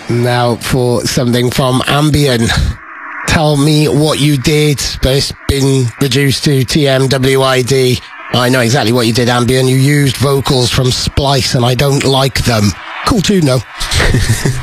Now for something from Ambien. Tell me what you did, but it's been reduced to TMWID. I know exactly what you did, Ambien. You used vocals from Splice, and I don't like them. Cool tune, though.